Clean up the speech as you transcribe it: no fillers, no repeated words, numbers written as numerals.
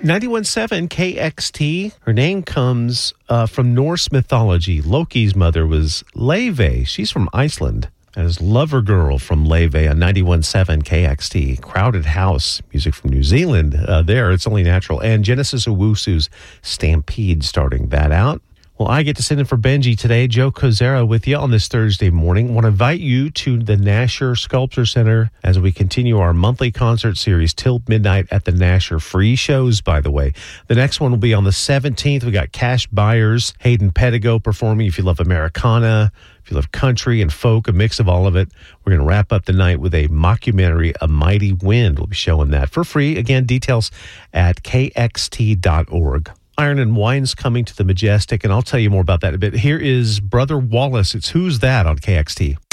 91.7 KXT. Her name comes from Norse mythology. Loki's mother was Laufey. She's from Iceland. That is Lover Girl from Laufey on 91.7 KXT. Crowded House, music from New Zealand. There, it's only natural. And Genesis Owusu's Stampede starting that out. Well, I get to sit in for Benji today. Joe Kozera with you on this Thursday morning. I want to invite you to the Nasher Sculpture Center as we continue our monthly concert series till midnight at the Nasher. Free shows, by the way. The next one will be on the 17th. We got Cash Byers, Hayden Pedigo performing. If you love Americana, if you love country and folk, a mix of all of it. We're going to wrap up the night with a mockumentary, A Mighty Wind. We'll be showing that for free. Again, details at kxt.org. Iron and Wine's coming to the Majestic, and I'll tell you more about that in a bit. Here is Brother Wallace. It's Who's That on KXT.